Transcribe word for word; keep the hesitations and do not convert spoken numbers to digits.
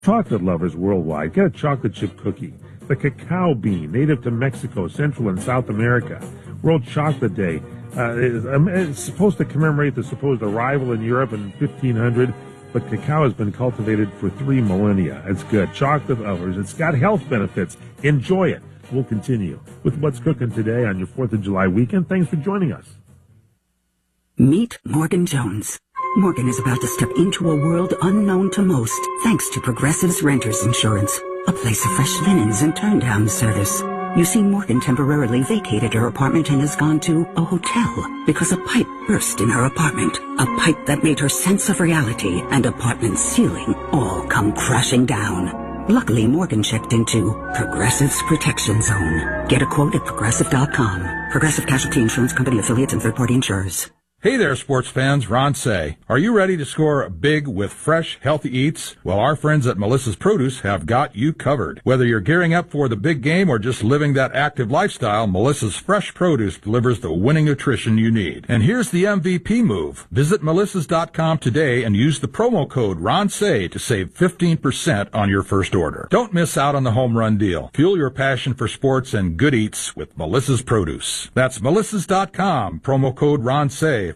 Chocolate lovers worldwide, get a chocolate chip cookie. The cacao bean, native to Mexico, Central and South America. World Chocolate Day uh, is, um, it's supposed to commemorate the supposed arrival in Europe in fifteen hundred, but cacao has been cultivated for three millennia. It's good. Chocolate lovers, it's got health benefits. Enjoy it. We'll continue with What's Cooking today on your fourth of July weekend. Thanks for joining us. Meet Morgan Jones. Morgan is about to step into a world unknown to most, thanks to Progressive's Renters Insurance, a place of fresh linens and turn-down service. You see, Morgan temporarily vacated her apartment and has gone to a hotel because a pipe burst in her apartment. A pipe that made her sense of reality and apartment ceiling all come crashing down. Luckily, Morgan checked into Progressive's Protection Zone. Get a quote at Progressive dot com. Progressive Casualty Insurance Company, affiliates, and third-party insurers. Hey there, sports fans. Ron Say. Are you ready to score big with fresh, healthy eats? Well, our friends at Melissa's Produce have got you covered. Whether you're gearing up for the big game or just living that active lifestyle, Melissa's Fresh Produce delivers the winning nutrition you need. And here's the M V P move. Visit melissas dot com today and use the promo code Ron Say to save fifteen percent on your first order. Don't miss out on the home run deal. Fuel your passion for sports and good eats with Melissa's Produce. That's melissas dot com, promo code Ron Say.